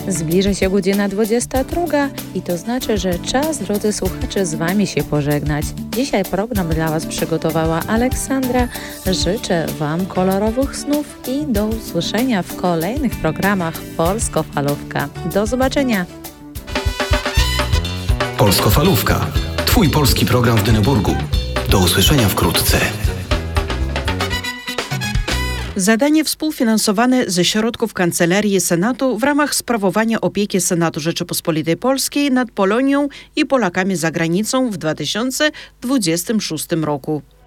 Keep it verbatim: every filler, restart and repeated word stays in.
Zbliża się godzina dwudziesta druga i to znaczy, że czas, drodzy słuchacze, z Wami się pożegnać. Dzisiaj program dla Was przygotowała Aleksandra. Życzę Wam kolorowych snów i do usłyszenia w kolejnych programach Polsko-Falówka. Do zobaczenia! Polsko-Falówka. Twój polski program w Dyneburgu. Do usłyszenia wkrótce. Zadanie współfinansowane ze środków Kancelarii Senatu w ramach sprawowania opieki Senatu Rzeczypospolitej Polskiej nad Polonią i Polakami za granicą w dwa tysiące dwudziestym szóstym roku.